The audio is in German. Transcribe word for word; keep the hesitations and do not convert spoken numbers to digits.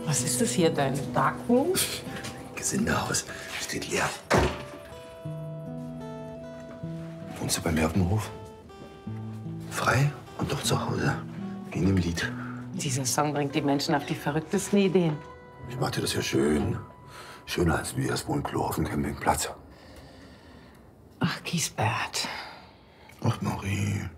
Was ist das hier, dein Darkroom? Gesindehaus. Steht leer. Wohnst du bei mir auf dem Hof? Frei und doch zu Hause. Wie in dem Lied. Dieser Song bringt die Menschen auf die verrücktesten Ideen. Ich machte das ja schön. Schöner als wie das Wohnklo auf dem Campingplatz. Ach, Giesbert. Ach, Marie.